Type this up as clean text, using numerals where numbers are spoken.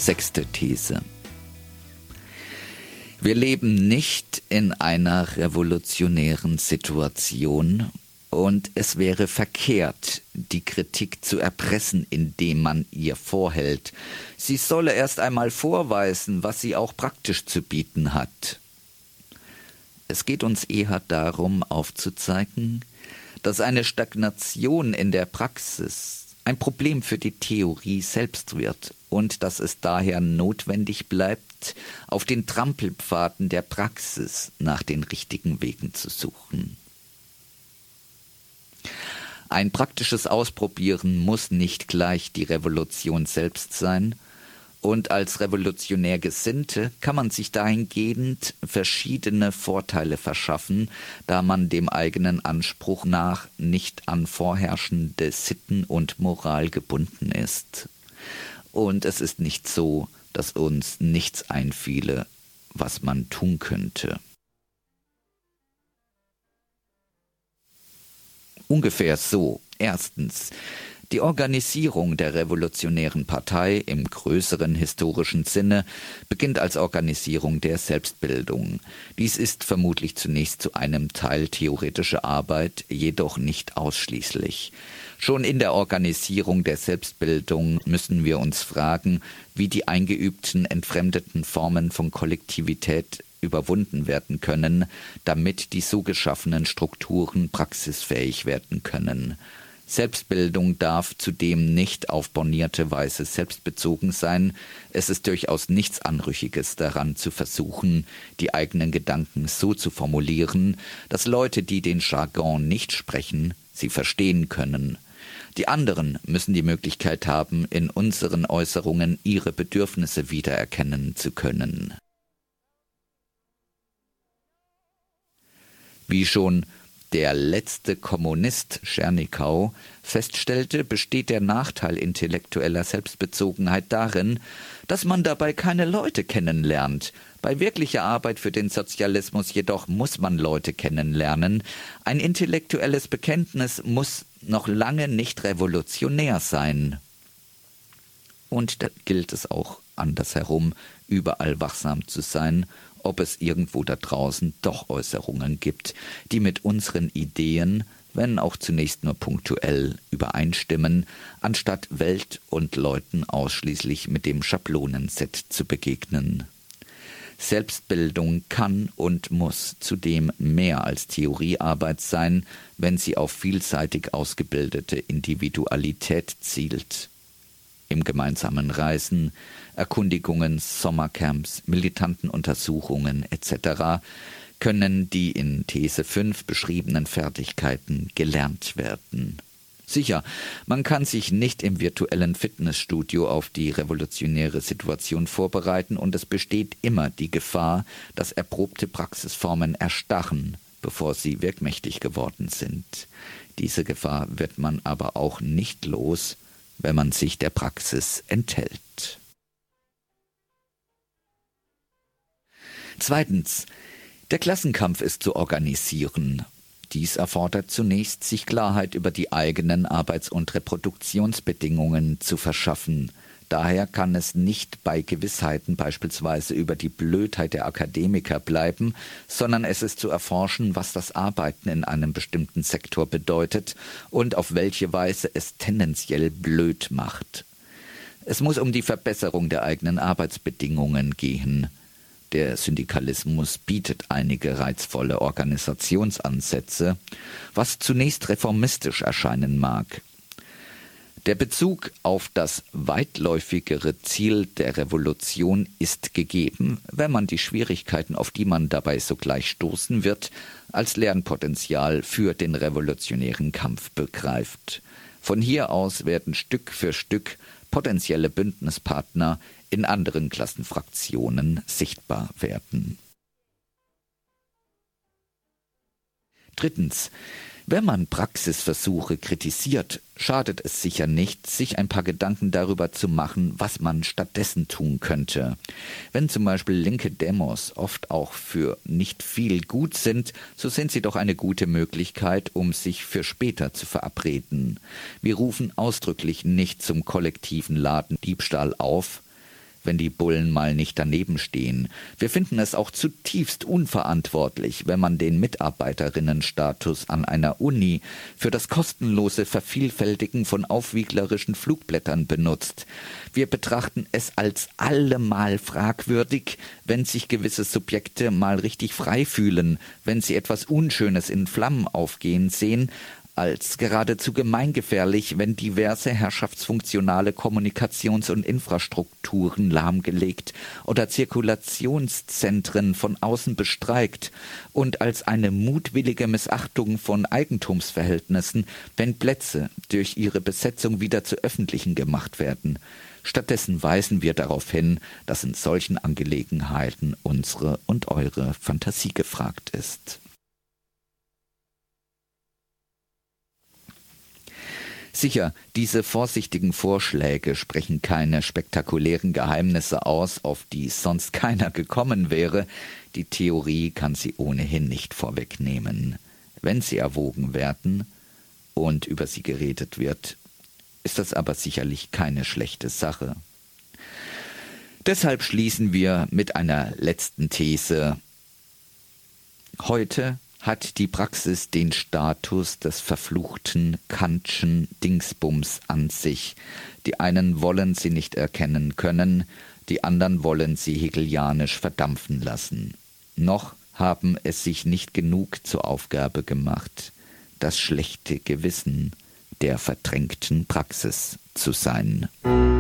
6. These. Wir leben nicht in einer revolutionären Situation und es wäre verkehrt, die Kritik zu erpressen, indem man ihr vorhält, sie solle erst einmal vorweisen, was sie auch praktisch zu bieten hat. Es geht uns eher darum, aufzuzeigen, dass eine Stagnation in der Praxis ein Problem für die Theorie selbst wird und dass es daher notwendig bleibt, auf den Trampelpfaden der Praxis nach den richtigen Wegen zu suchen. Ein praktisches Ausprobieren muss nicht gleich die Revolution selbst sein, und als revolutionär Gesinnte kann man sich dahingehend verschiedene Vorteile verschaffen, da man dem eigenen Anspruch nach nicht an vorherrschende Sitten und Moral gebunden ist. Und es ist nicht so, dass uns nichts einfiele, was man tun könnte. Ungefähr so. Erstens. Die Organisierung der Revolutionären Partei im größeren historischen Sinne beginnt als Organisierung der Selbstbildung. Dies ist vermutlich zunächst zu einem Teil theoretische Arbeit, jedoch nicht ausschließlich. Schon in der Organisierung der Selbstbildung müssen wir uns fragen, wie die eingeübten, entfremdeten Formen von Kollektivität überwunden werden können, damit die so geschaffenen Strukturen praxisfähig werden können. Selbstbildung darf zudem nicht auf bornierte Weise selbstbezogen sein. Es ist durchaus nichts Anrüchiges daran zu versuchen, die eigenen Gedanken so zu formulieren, dass Leute, die den Jargon nicht sprechen, sie verstehen können. Die anderen müssen die Möglichkeit haben, in unseren Äußerungen ihre Bedürfnisse wiedererkennen zu können. Wie schon der letzte Kommunist Tschernikau feststellte, besteht der Nachteil intellektueller Selbstbezogenheit darin, dass man dabei keine Leute kennenlernt. Bei wirklicher Arbeit für den Sozialismus jedoch muss man Leute kennenlernen. Ein intellektuelles Bekenntnis muss noch lange nicht revolutionär sein. Und da gilt es auch andersherum, überall wachsam zu sein, ob es irgendwo da draußen doch Äußerungen gibt, die mit unseren Ideen, wenn auch zunächst nur punktuell, übereinstimmen, anstatt Welt und Leuten ausschließlich mit dem Schablonenset zu begegnen. Selbstbildung kann und muss zudem mehr als Theoriearbeit sein, wenn sie auf vielseitig ausgebildete Individualität zielt. Im gemeinsamen Reisen, Erkundigungen, Sommercamps, militanten Untersuchungen etc. können die in These 5 beschriebenen Fertigkeiten gelernt werden. Sicher, man kann sich nicht im virtuellen Fitnessstudio auf die revolutionäre Situation vorbereiten und es besteht immer die Gefahr, dass erprobte Praxisformen erstarren, bevor sie wirkmächtig geworden sind. Diese Gefahr wird man aber auch nicht los, wenn man sich der Praxis enthält. Zweitens. Der Klassenkampf ist zu organisieren. Dies erfordert zunächst, sich Klarheit über die eigenen Arbeits- und Reproduktionsbedingungen zu verschaffen. Daher kann es nicht bei Gewissheiten beispielsweise über die Blödheit der Akademiker bleiben, sondern es ist zu erforschen, was das Arbeiten in einem bestimmten Sektor bedeutet und auf welche Weise es tendenziell blöd macht. Es muss um die Verbesserung der eigenen Arbeitsbedingungen gehen. Der Syndikalismus bietet einige reizvolle Organisationsansätze, was zunächst reformistisch erscheinen mag. Der Bezug auf das weitläufigere Ziel der Revolution ist gegeben, wenn man die Schwierigkeiten, auf die man dabei sogleich stoßen wird, als Lernpotenzial für den revolutionären Kampf begreift. Von hier aus werden Stück für Stück potenzielle Bündnispartner in anderen Klassenfraktionen sichtbar werden. Drittens. Wenn man Praxisversuche kritisiert, schadet es sicher nicht, sich ein paar Gedanken darüber zu machen, was man stattdessen tun könnte. Wenn zum Beispiel linke Demos oft auch für nicht viel gut sind, so sind sie doch eine gute Möglichkeit, um sich für später zu verabreden. Wir rufen ausdrücklich nicht zum kollektiven Ladendiebstahl auf. wenn die Bullen mal nicht daneben stehen. Wir finden es auch zutiefst unverantwortlich, wenn man den Mitarbeiterinnenstatus an einer Uni für das kostenlose Vervielfältigen von aufwieglerischen Flugblättern benutzt. Wir betrachten es als allemal fragwürdig, wenn sich gewisse Subjekte mal richtig frei fühlen, wenn sie etwas Unschönes in Flammen aufgehen sehen, als geradezu gemeingefährlich, wenn diverse herrschaftsfunktionale Kommunikations- und Infrastrukturen lahmgelegt oder Zirkulationszentren von außen bestreikt und als eine mutwillige Missachtung von Eigentumsverhältnissen, wenn Plätze durch ihre Besetzung wieder zu öffentlichen gemacht werden. Stattdessen weisen wir darauf hin, dass in solchen Angelegenheiten unsere und eure Fantasie gefragt ist. Sicher, diese vorsichtigen Vorschläge sprechen keine spektakulären Geheimnisse aus, auf die sonst keiner gekommen wäre. Die Theorie kann sie ohnehin nicht vorwegnehmen. Wenn sie erwogen werden und über sie geredet wird, ist das aber sicherlich keine schlechte Sache. Deshalb schließen wir mit einer letzten These. Heute hat die Praxis den Status des verfluchten Kantschen Dingsbums an sich. Die einen wollen sie nicht erkennen können, die anderen wollen sie hegelianisch verdampfen lassen. Noch haben es sich nicht genug zur Aufgabe gemacht, das schlechte Gewissen der verdrängten Praxis zu sein.